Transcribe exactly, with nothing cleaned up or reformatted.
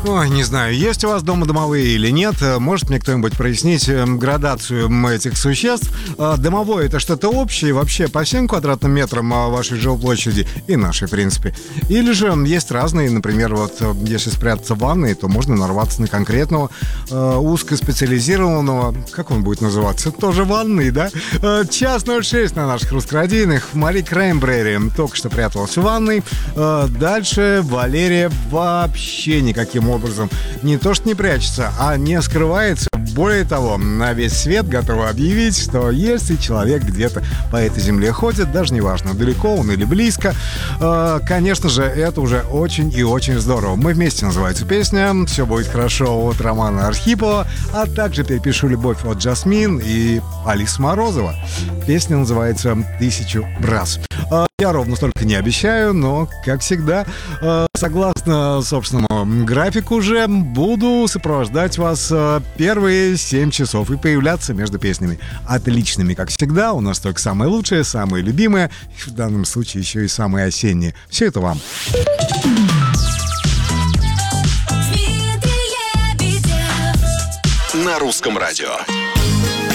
Ой, не знаю, есть у вас дома домовые или нет. Может мне кто-нибудь прояснить градацию этих существ? Домовое — это что-то общее вообще по всем квадратным метрам вашей жилплощади и нашей, в принципе. Или же есть разные, например, вот если спрятаться в ванной, то можно нарваться на конкретного э, узкоспециализированного, как он будет называться, тоже ванной, да? Э, час ноль шесть на наших русскородийных. Мари Краймбрери только что пряталась в ванной. Э, дальше Валерия вообще никаким образом не то что не прячется, а не скрывается. Более того, на весь свет готова объявить, что если человек где-то по этой земле ходит, даже неважно, далеко он или близко, э, конечно же, это уже очень и очень здорово. «Мы вместе» называется песня, «Все будет хорошо» от Романа Архипова, а также «Перепишу любовь» от Жасмин и Алисы Морозова. Песня называется «Тысячу раз». Я ровно столько не обещаю, но, как всегда, согласно собственному графику уже, буду сопровождать вас первые семь часов и появляться между песнями отличными, как всегда. У нас только самые лучшие, самые любимые, и в данном случае еще и самые осенние. Все это вам. На русском радио.